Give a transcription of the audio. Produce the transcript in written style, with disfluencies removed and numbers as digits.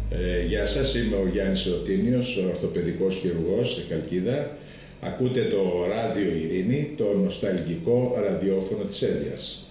Γεια σας, είμαι ο Γιάννης Εωτίνιος, ορθοπαιδικός χειρουργός στη Χαλκίδα. Ακούτε το Ράδιο Ειρήνη, το νοσταλγικό ραδιόφωνο της Ένδειας.